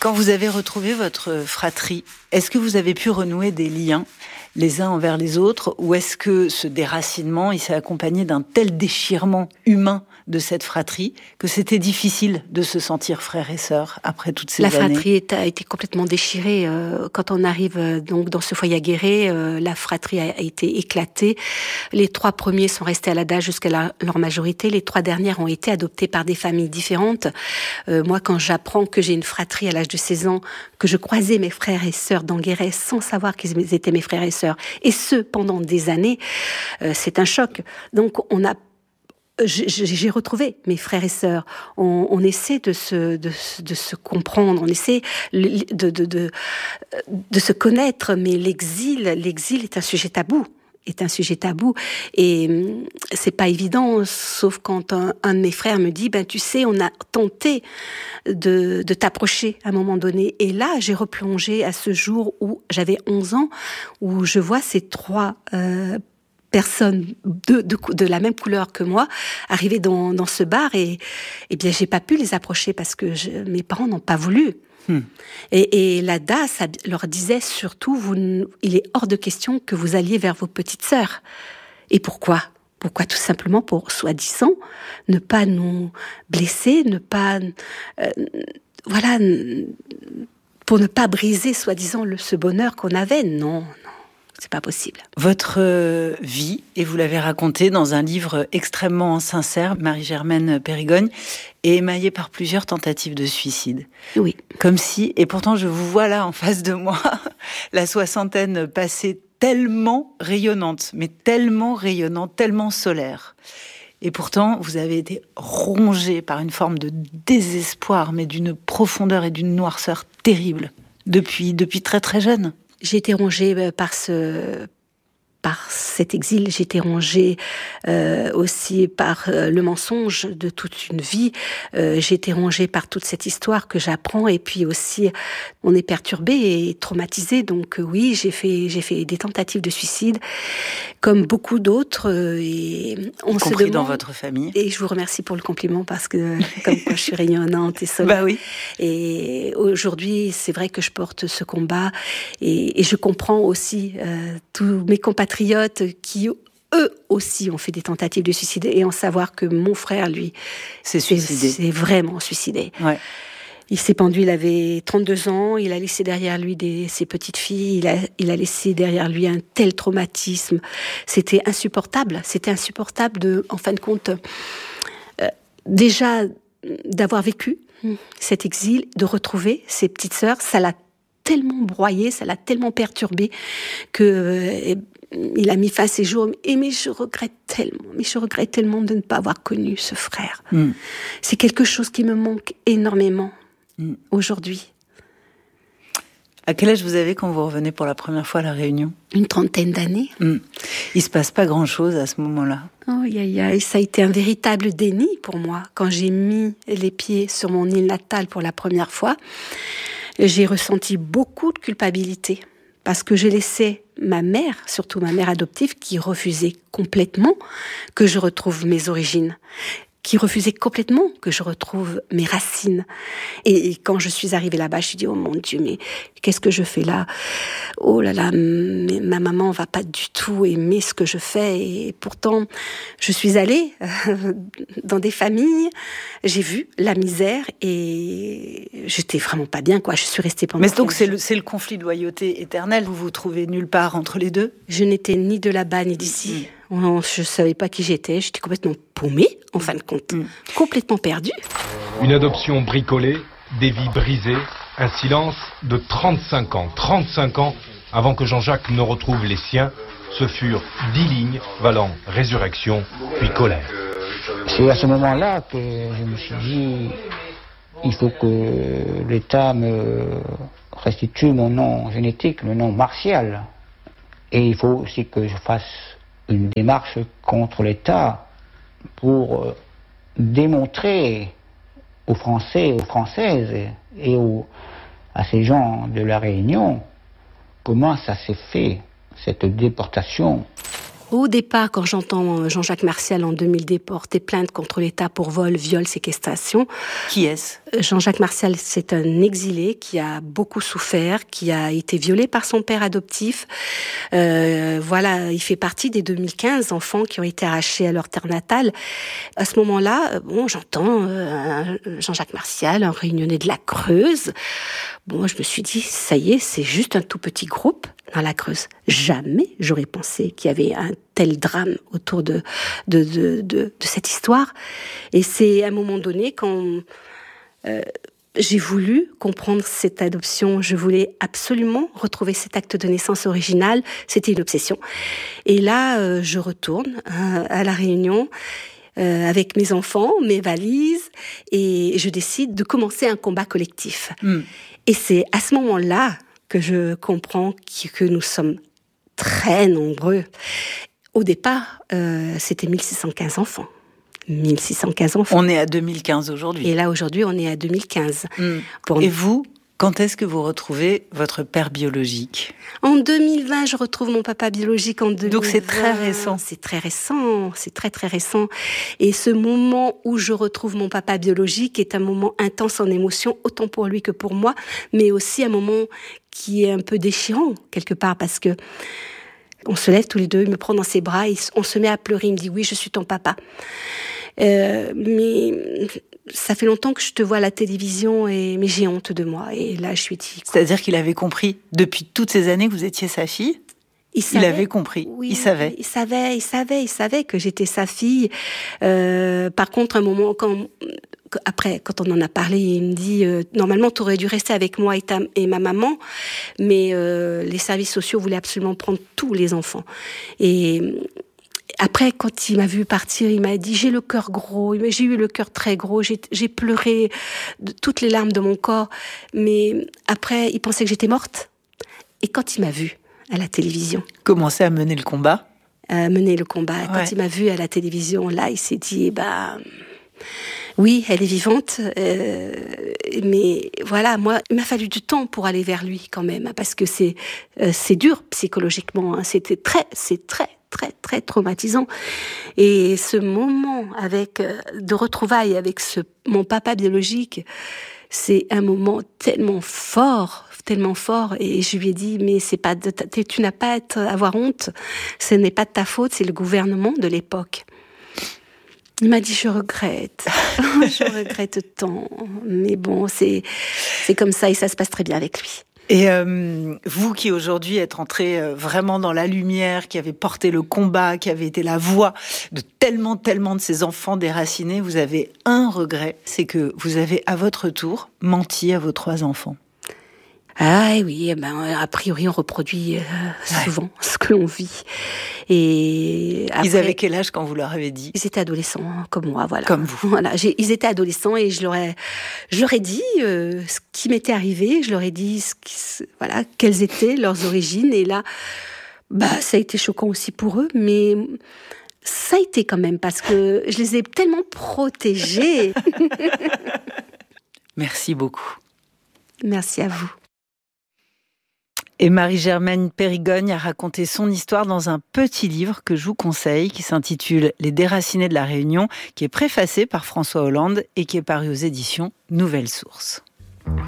Quand vous avez retrouvé votre fratrie, est-ce que vous avez pu renouer des liens les uns envers les autres, ou est-ce que ce déracinement, il s'est accompagné d'un tel déchirement humain de cette fratrie que c'était difficile de se sentir frère et sœur après toutes ces années? La fratrie a été complètement déchirée. Quand on arrive donc dans ce foyer à Guéret, la fratrie a été éclatée. Les 3 premiers sont restés à l'âge jusqu'à leur majorité. Les 3 dernières ont été adoptées par des familles différentes. Moi, quand j'apprends que j'ai une fratrie à l'âge de 16 ans, que je croisais mes frères et sœurs dans Guéret sans savoir qu'ils étaient mes frères et sœurs, et ce pendant des années, c'est un choc. Donc j'ai retrouvé mes frères et sœurs. On essaie de se comprendre, on essaie de se connaître, mais l'exil est un sujet tabou. Et c'est pas évident, sauf quand un de mes frères me dit tu sais, on a tenté de t'approcher à un moment donné, et là j'ai replongé à ce jour où j'avais 11 ans, où je vois ces 3 personnes de la même couleur que moi arriver dans ce bar, et bien j'ai pas pu les approcher parce que mes parents n'ont pas voulu. Et la DAS leur disait surtout, il est hors de question que vous alliez vers vos petites sœurs. Et pourquoi ? Pourquoi ? Tout simplement pour, soi-disant, ne pas nous blesser, ne pas... pour ne pas briser, soi-disant, ce bonheur qu'on avait. Non, c'est pas possible. Votre vie, et vous l'avez raconté dans un livre extrêmement sincère, Marie-Germaine Périgogne, est émaillée par plusieurs tentatives de suicide. Oui. Comme si, et pourtant je vous vois là en face de moi, la soixantaine passée tellement rayonnante, mais tellement rayonnante, tellement solaire. Et pourtant, vous avez été rongé par une forme de désespoir, mais d'une profondeur et d'une noirceur terrible, depuis très très jeune. J'ai été rongée par cet exil, j'ai été rongée aussi par le mensonge de toute une vie. J'ai été rongée par toute cette histoire que j'apprends, et puis aussi on est perturbé et traumatisé. Donc oui, j'ai fait des tentatives de suicide, comme beaucoup d'autres. Et on se demande, dans votre famille. Et je vous remercie pour le compliment, parce que comme quoi je suis rayonnante et solaire. Bah oui. Et aujourd'hui, c'est vrai que je porte ce combat, et je comprends aussi tous mes compatriotes qui, eux aussi, ont fait des tentatives de suicide, et en savoir que mon frère, lui, s'est vraiment suicidé. Ouais. Il s'est pendu, il avait 32 ans, il a laissé derrière lui ses petites filles, il a laissé derrière lui un tel traumatisme. C'était insupportable en fin de compte, déjà d'avoir vécu cet exil, de retrouver ses petites sœurs. Ça l'a tellement broyé, ça l'a tellement perturbé que il a mis fin à ses jours. Mais je regrette tellement de ne pas avoir connu ce frère. C'est quelque chose qui me manque énormément aujourd'hui. À quel âge vous avez quand vous revenez pour la première fois à La Réunion ? Une 30aine d'années. Il se passe pas grand-chose à ce moment-là. Ça a été un véritable déni pour moi. Quand j'ai mis les pieds sur mon île natale pour la première fois, j'ai ressenti beaucoup de culpabilité, parce que j'ai laissé ma mère, surtout ma mère adoptive, qui refusait complètement que je retrouve mes origines, qui refusait complètement que je retrouve mes racines. Et quand je suis arrivée là-bas, je me suis dit, oh mon Dieu, mais qu'est-ce que je fais là ? Oh là là, ma maman va pas du tout aimer ce que je fais. Et pourtant, je suis allée dans des familles, j'ai vu la misère, et j'étais vraiment pas bien, quoi. Je suis restée pendant... Mais donc c'est le conflit de loyauté éternel. Vous vous trouvez nulle part entre les deux ? Je n'étais ni de là-bas ni d'ici. Je savais pas qui j'étais. J'étais complètement paumée, en fin de compte. Complètement perdue. Une adoption bricolée, des vies brisées, un silence de 35 ans. 35 ans avant que Jean-Jacques ne retrouve les siens. Ce furent 10 lignes valant résurrection puis colère. C'est à ce moment-là que je me suis dit, il faut que l'État me restitue mon nom génétique, le nom Martial. Et il faut aussi que je fasse une démarche contre l'État pour démontrer aux Français, aux Françaises et à ces gens de La Réunion comment ça s'est fait, cette déportation. Au départ, quand j'entends Jean-Jacques Martial en 2000 porter plainte contre l'État pour vol, viol, séquestration... Qui est-ce ? Jean-Jacques Martial, c'est un exilé qui a beaucoup souffert, qui a été violé par son père adoptif. Voilà, il fait partie des 2015 enfants qui ont été arrachés à leur terre natale. À ce moment-là, j'entends Jean-Jacques Martial, un réunionnais de la Creuse. Je me suis dit, ça y est, c'est juste un tout petit groupe dans la Creuse. Jamais j'aurais pensé qu'il y avait un tel drame autour de cette histoire. Et c'est à un moment donné quand j'ai voulu comprendre cette adoption. Je voulais absolument retrouver cet acte de naissance original. C'était une obsession. Et là, je retourne à La Réunion avec mes enfants, mes valises, et je décide de commencer un combat collectif. Et c'est à ce moment-là que je comprends que nous sommes très nombreux. Au départ, c'était 1615 enfants. 1615 enfants. On est à 2015 aujourd'hui. Et là, aujourd'hui, on est à 2015. Et vous, quand est-ce que vous retrouvez votre père biologique ? En 2020, je retrouve mon papa biologique en 2020. Donc c'est très récent. C'est très récent, c'est très très récent. Et ce moment où je retrouve mon papa biologique est un moment intense en émotion, autant pour lui que pour moi, mais aussi un moment qui est un peu déchirant, quelque part, parce que on se lève tous les deux, il me prend dans ses bras, on se met à pleurer, il me dit « Oui, je suis ton papa ». Mais ça fait longtemps que je te vois à la télévision, mais j'ai honte de moi. Et là, je suis dit... C'est-à-dire qu'il avait compris, depuis toutes ces années, que vous étiez sa fille ? Il avait compris, oui, il savait. Il savait que j'étais sa fille. Par contre, un moment, après, quand on en a parlé, il me dit normalement, tu aurais dû rester avec moi et ma maman, mais les services sociaux voulaient absolument prendre tous les enfants. Et après, quand il m'a vu partir, il m'a dit j'ai le cœur gros. J'ai eu le cœur très gros. J'ai pleuré de toutes les larmes de mon corps. Mais après, il pensait que j'étais morte. Et quand il m'a vu à la télévision, commencer à mener le combat. Quand il m'a vu à la télévision, là, il s'est dit oui, elle est vivante, mais voilà, moi, il m'a fallu du temps pour aller vers lui quand même, parce que c'est dur psychologiquement, hein, c'est très traumatisant. Et ce moment de retrouvailles avec mon papa biologique, c'est un moment tellement fort, et je lui ai dit, mais tu n'as pas à avoir honte, ce n'est pas de ta faute, c'est le gouvernement de l'époque. Il m'a dit, je regrette tant, mais bon, c'est comme ça et ça se passe très bien avec lui. Et vous qui aujourd'hui êtes entré vraiment dans la lumière, qui avez porté le combat, qui avez été la voix de tellement de ces enfants déracinés, vous avez un regret, c'est que vous avez à votre tour menti à vos 3 enfants. Ah oui, a priori on reproduit souvent ce que l'on vit. Et après, ils avaient quel âge quand vous leur avez dit ? Ils étaient adolescents, comme moi, voilà. Comme vous. Voilà, ils étaient adolescents et je leur ai dit ce qui m'était arrivé, je leur ai dit quelles étaient leurs origines. Et là, ça a été choquant aussi pour eux, mais ça a été quand même parce que je les ai tellement protégés. Merci beaucoup. Merci à vous. Et Marie-Germaine Périgogne a raconté son histoire dans un petit livre que je vous conseille, qui s'intitule « Les déracinés de la Réunion », qui est préfacé par François Hollande et qui est paru aux éditions Nouvelle Source.